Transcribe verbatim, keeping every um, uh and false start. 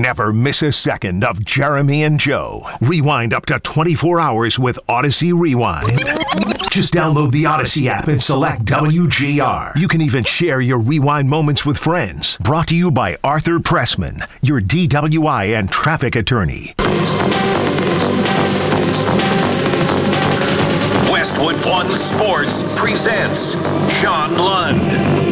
Never miss a second of Jeremy and Joe. Rewind up to twenty-four hours with Odyssey Rewind. Just download the Odyssey app and select W G R. You can even share your Rewind moments with friends. Brought to you by Arthur Pressman, your D W I and traffic attorney. Westwood One Sports presents John Lund.